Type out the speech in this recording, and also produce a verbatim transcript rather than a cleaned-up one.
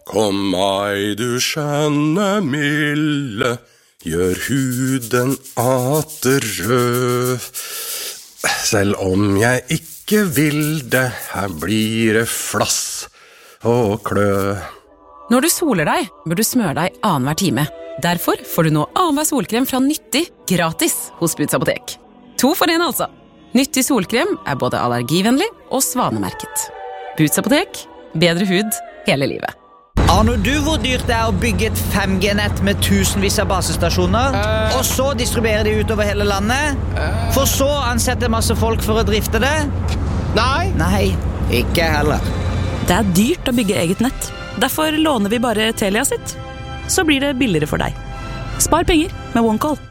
Kom meg, du skjønne milde, gjør huden atter rød. Selv om jeg ikke vil det, her blir det flass og klø. Når du soler deg, bør du smøre deg annenhver time. Derfor får du nå annenhver solkrem fra Nyttig gratis hos Boots Apotek. To for en altså. Nyttig solkrem er både allergivennlig og svanemerket. Boots Apotek, bedre hud hele livet. Aner du hvor dyrt det er å bygge et fem G-nett med tusenvis av basestasjoner, uh, og så distribuere de utover hele landet, uh, for så ansette masse folk for å drifte det? Nei. Nei, ikke heller. Det er dyrt å bygge eget nett. Derfor låner vi bare Telia sitt. Så blir det billigere for deg. Spar penger med OneCall.